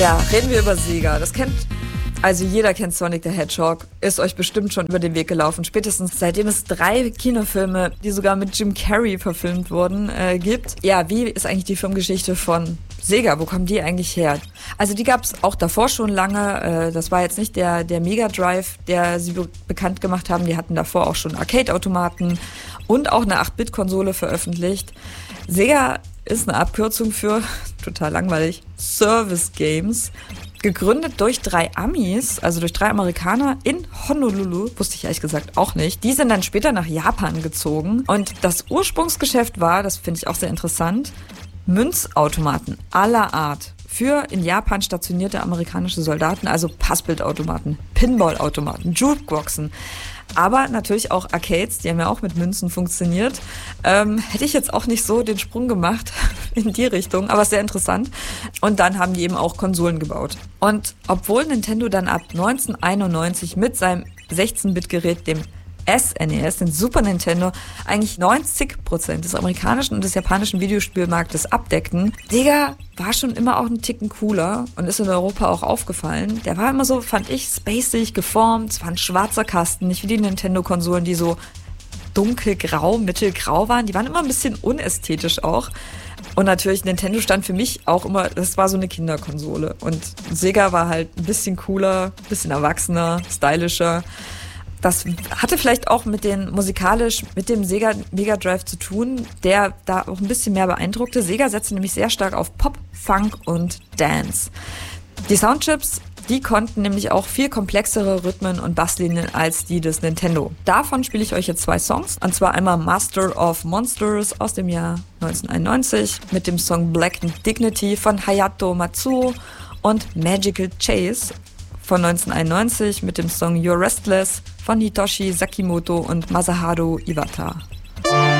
Ja, reden wir über Sega. Also jeder kennt Sonic the Hedgehog, ist euch bestimmt schon über den Weg gelaufen. Spätestens seitdem es 3 Kinofilme, die sogar mit Jim Carrey verfilmt wurden, gibt. Ja, wie ist eigentlich die Filmgeschichte von Sega? Wo kommen die eigentlich her? Also die gab es auch davor schon lange. Das war jetzt nicht der Mega Drive, der sie bekannt gemacht haben. Die hatten davor auch schon Arcade-Automaten und auch eine 8-Bit-Konsole veröffentlicht. Sega ist eine Abkürzung für, total langweilig, Service Games. Gegründet durch 3 Amis, also durch 3 Amerikaner in Honolulu, wusste ich ehrlich gesagt auch nicht. Die sind dann später nach Japan gezogen und das Ursprungsgeschäft war, das finde ich auch sehr interessant, Münzautomaten aller Art für in Japan stationierte amerikanische Soldaten, also Passbildautomaten, Pinballautomaten, Jukeboxen. Aber natürlich auch Arcades, die haben ja auch mit Münzen funktioniert. Hätte ich jetzt auch nicht so den Sprung gemacht in die Richtung, aber sehr interessant. Und dann haben die eben auch Konsolen gebaut. Und obwohl Nintendo dann ab 1991 mit seinem 16-Bit-Gerät, dem SNES, den Super Nintendo, eigentlich 90% des amerikanischen und des japanischen Videospielmarktes abdeckten. Sega war schon immer auch einen Ticken cooler und ist in Europa auch aufgefallen. Der war immer so, fand ich, spacig geformt. Es war ein schwarzer Kasten, nicht wie die Nintendo-Konsolen, die so dunkelgrau, mittelgrau waren. Die waren immer ein bisschen unästhetisch auch. Und natürlich, Nintendo stand für mich auch immer, das war so eine Kinderkonsole. Und Sega war halt ein bisschen cooler, ein bisschen erwachsener, stylischer. Das hatte vielleicht auch mit dem Sega Mega Drive zu tun, der da auch ein bisschen mehr beeindruckte. Sega setzte nämlich sehr stark auf Pop, Funk und Dance. Die Soundchips, die konnten nämlich auch viel komplexere Rhythmen und Basslinien als die des Nintendo. Davon spiele ich euch jetzt 2 Songs. Und zwar einmal Master of Monsters aus dem Jahr 1991 mit dem Song Black Dignity von Hayato Matsuo und Magical Chase von 1991 mit dem Song You're Restless von Hitoshi Sakimoto und Masaharu Iwata.